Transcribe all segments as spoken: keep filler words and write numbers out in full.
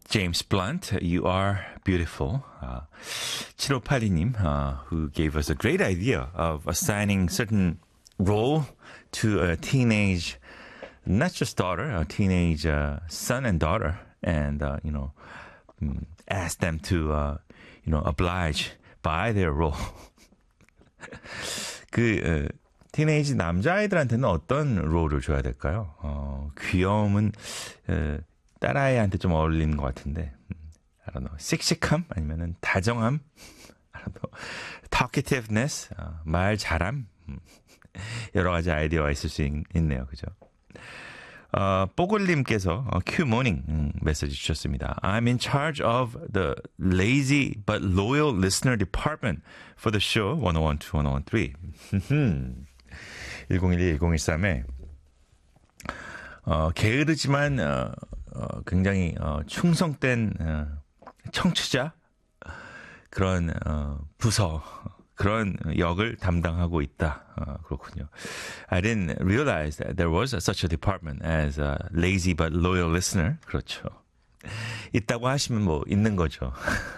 James Blunt, You Are Beautiful. Uh, 칠오팔이 님, uh, who gave us a great idea of assigning certain role to a teenage, not just daughter, a teenage uh, son and daughter, and, uh, you know, um, ask them to, uh, you know, oblige by their role. 그, uh, 티네이지 남자아이들한테는 어떤 롤을 줘야 될까요? 어, 귀여움은, uh, 딸아이한테 좀 어울리는 것 같은데, I don't know, 씩씩함? 아니면은 다정함? I don't know, talkativeness? 어, 말 잘함? 여러 가지 아이디어가 있을 수 있, 있네요. 그죠? 어, 뽀글님께서 어, Q 모닝 음, 메시지 주셨습니다. I'm in charge of the lazy but loyal listener department for the show ten twelve, ten thirteen. 일공일이 일공일삼에 어, 게으르지만 어, 어, 굉장히 어, 충성된 어, 청취자 그런 어, 부서 그런 역을 담당하고 있다. 어, 그렇군요. I didn't realize that there was such a department as a lazy but loyal listener. 그렇죠. 있다고 하시면 뭐 있는 거죠.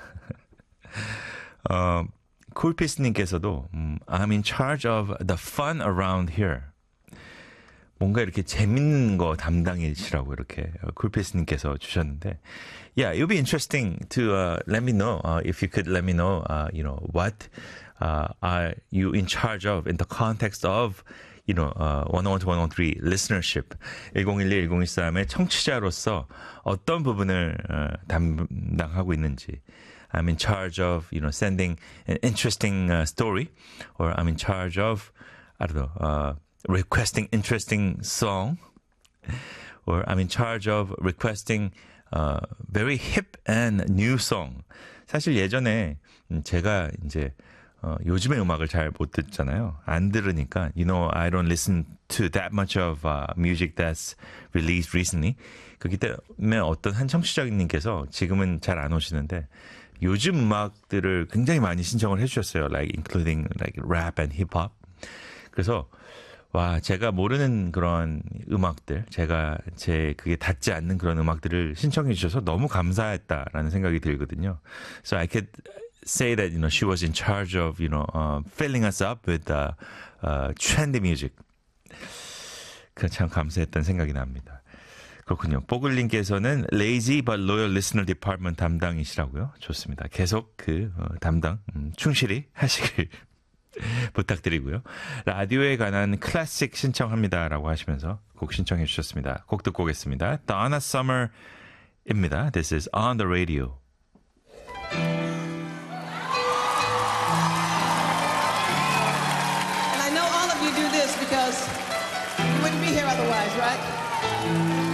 어, 쿨피스님께서도 um, I'm in charge of the fun around here. 뭔가 이렇게 재밌는 거 담당이시라고 이렇게 쿨피스님께서 주셨는데, yeah, it would be interesting to uh, let me know uh, if you could let me know, uh, you know, what uh, are you in charge of in the context of, you know, uh, ten twelve, thirteen listenership, 일공일일, 일공일삼의 청취자로서 어떤 부분을 uh, 담당하고 있는지. I'm in charge of, you know, sending an interesting uh, story, or I'm in charge of, I don't know. Uh, requesting interesting song, or I'm in charge of requesting uh, very hip and new song. 사실 예전에 제가 이제 어, 요즘의 음악을 잘 못 듣잖아요. 안 들으니까, you know, I don't listen to that much of uh, music that's released recently. 그렇기 때문에 어떤 한 청취자님께서 지금은 잘 안 오시는데 요즘 음악들을 굉장히 많이 신청을 해주셨어요. Like including like rap and hip hop. 그래서 와, 제가 모르는 그런 음악들, 제가 제 그게 닿지 않는 그런 음악들을 신청해 주셔서 너무 감사했다라는 생각이 들거든요. So I could say that, you know, she was in charge of, you know, uh, filling us up with uh, uh, trendy music. 그 참 감사했던 생각이 납니다. 그렇군요. 뽀글님께서는 lazy but loyal listener department 담당이시라고요. 좋습니다. 계속 그 어, 담당 음, 충실히 하시길 부탁드리고요. 라디오에 관한 클래식 신청합니다라고 하시면서 곡 신청해 주셨습니다. 곡 듣고 오겠습니다. Donna Summer입니다. This is On the Radio. And I know all of you do this because you wouldn't be here otherwise, right?